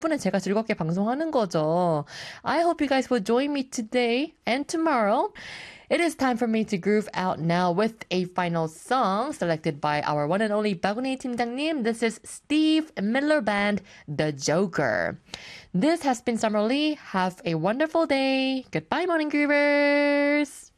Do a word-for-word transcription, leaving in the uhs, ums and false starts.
덕분에 제가 즐겁게 방송하는 거죠. I hope you guys will join me today and tomorrow. It is time for me to groove out now with a final song selected by our one and only 바구니 팀장님. This is Steve Miller Band, The Joker. This has been Summer Lee. Have a wonderful day. Goodbye, Morning Groovers.